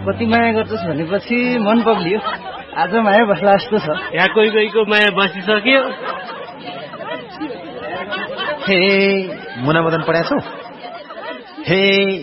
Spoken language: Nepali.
कति माया गर्छस् भनेपछि मन पग्लियो। आज माया बस्ला जस्तो छ। यहाँ कोहीको माया बसिसक्यो। हे मुना मदन पढाएको छौ? हे